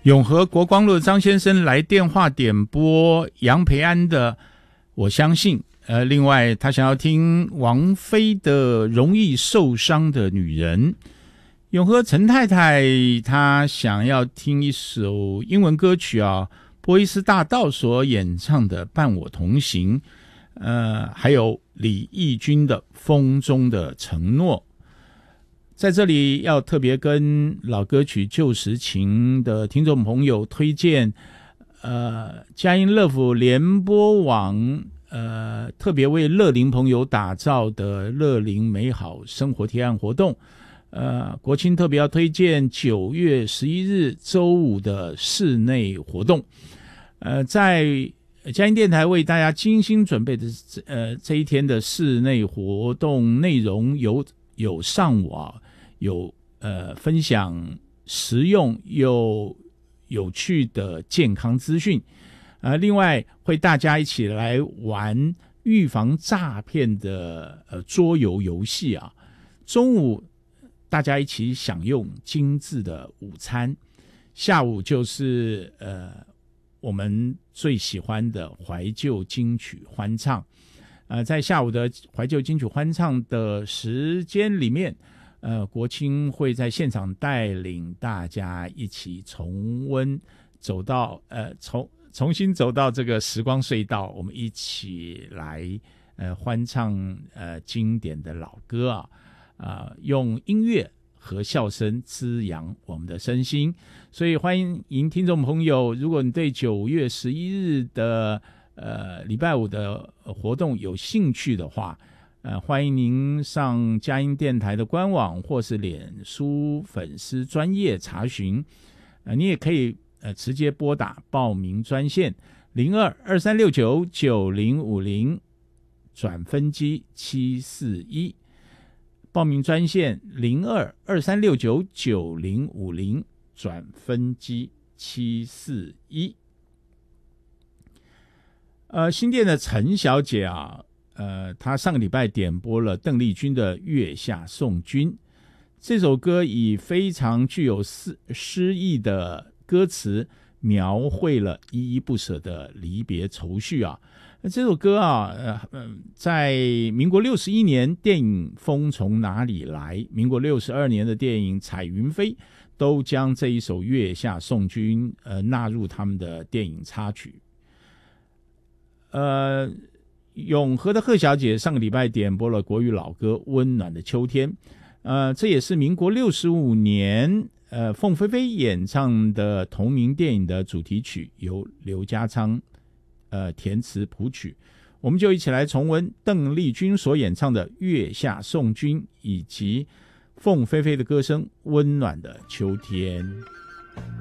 永和国光路张先生来电话点播杨培安的我相信，另外他想要听王菲的容易受伤的女人。永和陈太太她想要听一首英文歌曲啊，波伊斯大道所演唱的伴我同行，还有李翊君的风中的承诺。在这里要特别跟老歌曲旧时情的听众朋友推荐佳音乐府联播网特别为乐龄朋友打造的乐龄美好生活提案活动。国庆特别要推荐9月11日周五的室内活动。在佳音电台为大家精心准备的这一天的室内活动内容有上网，有分享实用又有趣的健康资讯，另外会大家一起来玩预防诈骗的桌游游戏啊。中午大家一起享用精致的午餐，下午就是我们最喜欢的怀旧金曲欢唱。在下午的怀旧金曲欢唱的时间里面，国青会在现场带领大家一起重温，重新走到这个时光隧道，我们一起来欢唱经典的老歌用音乐和笑声滋养我们的身心。所以欢迎听众朋友，如果你对9月11日的礼拜五的活动有兴趣的话，欢迎您上佳音电台的官网或是脸书粉丝专页查询。你也可以直接拨打报名专线02-2369-9050转分机741，报名专线02-2369-9050转分机741。新店的陈小姐啊，她上个礼拜点播了邓丽君的《月下送君》。这首歌以非常具有诗意的歌词，描绘了依依不舍的离别愁绪啊。这首歌啊，在民国61年电影《风从哪里来》，民国62年的电影《彩云飞》都将这一首《月下送君》纳入他们的电影插曲。永和的贺小姐上个礼拜点播了国语老歌《温暖的秋天》，这也是民国65年凤飞飞演唱的同名电影的主题曲，由刘家昌填词谱曲。我们就一起来重温邓丽君所演唱的《月下送君》，以及凤飞飞的歌声《温暖的秋天》。